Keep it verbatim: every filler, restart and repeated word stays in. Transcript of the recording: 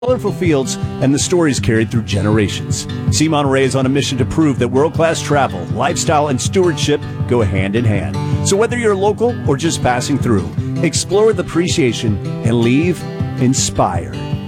colorful fields, and the stories carried through generations. See Monterey is on a mission to prove that world-class travel, lifestyle, and stewardship go hand in hand. So whether you're local or just passing through, explore with appreciation and leave inspired.